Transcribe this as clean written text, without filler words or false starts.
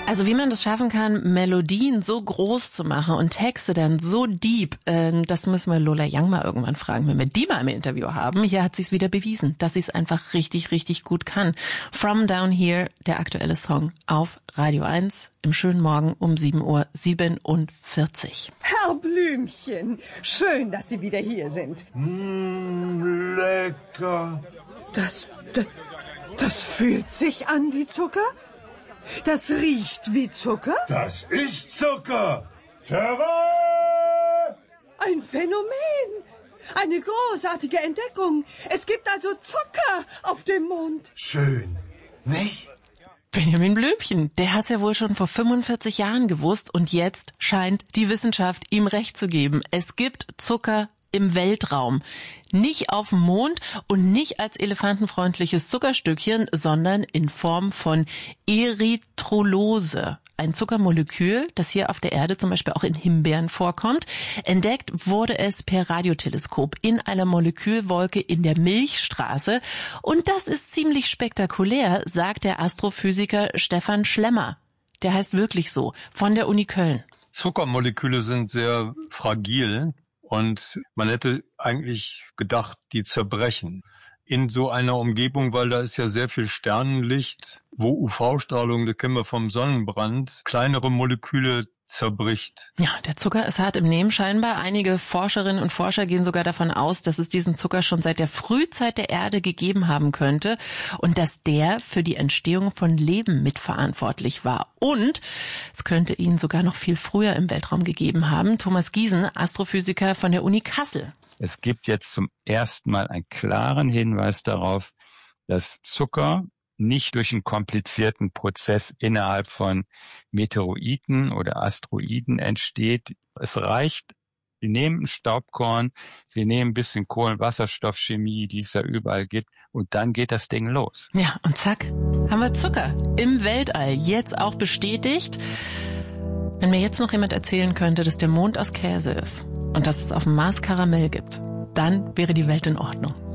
Also wie man das schaffen kann, Melodien so groß zu machen und Texte dann so deep, das müssen wir Lola Young mal irgendwann fragen, wenn wir die mal im Interview haben. Hier hat sie es wieder bewiesen, dass sie es einfach richtig, richtig gut kann. From Down Here, der aktuelle Song auf Radio 1 im schönen Morgen um 7:47 Uhr. Herr Blümchen, schön, dass Sie wieder hier sind. Lecker. Das fühlt sich an wie Zucker? Das riecht wie Zucker? Das ist Zucker. Terra! Ein Phänomen. Eine großartige Entdeckung. Es gibt also Zucker auf dem Mond. Schön, nicht? Benjamin Blümchen, der hat's ja wohl schon vor 45 Jahren gewusst und jetzt scheint die Wissenschaft ihm recht zu geben. Es gibt Zucker im Weltraum. Nicht auf dem Mond und nicht als elefantenfreundliches Zuckerstückchen, sondern in Form von Erythrolose. Ein Zuckermolekül, das hier auf der Erde zum Beispiel auch in Himbeeren vorkommt. Entdeckt wurde es per Radioteleskop in einer Molekülwolke in der Milchstraße. Und das ist ziemlich spektakulär, sagt der Astrophysiker Stefan Schlemmer. Der heißt wirklich so, von der Uni Köln. Zuckermoleküle sind sehr fragil. Und man hätte eigentlich gedacht, die zerbrechen. In so einer Umgebung, weil da ist ja sehr viel Sternenlicht, wo UV-Strahlung, das kennen wir vom Sonnenbrand, kleinere Moleküle zerbricht. Ja, der Zucker ist hart im Nehmen scheinbar. Einige Forscherinnen und Forscher gehen sogar davon aus, dass es diesen Zucker schon seit der Frühzeit der Erde gegeben haben könnte und dass der für die Entstehung von Leben mitverantwortlich war. Und es könnte ihn sogar noch viel früher im Weltraum gegeben haben. Thomas Giesen, Astrophysiker von der Uni Kassel. Es gibt jetzt zum ersten Mal einen klaren Hinweis darauf, dass Zucker nicht durch einen komplizierten Prozess innerhalb von Meteoroiden oder Asteroiden entsteht. Es reicht, Sie nehmen ein Staubkorn, Sie nehmen ein bisschen Kohlenwasserstoffchemie, die es da überall gibt, und dann geht das Ding los. Ja, und zack, haben wir Zucker im Weltall, jetzt auch bestätigt. Wenn mir jetzt noch jemand erzählen könnte, dass der Mond aus Käse ist und dass es auf dem Mars Karamell gibt, dann wäre die Welt in Ordnung.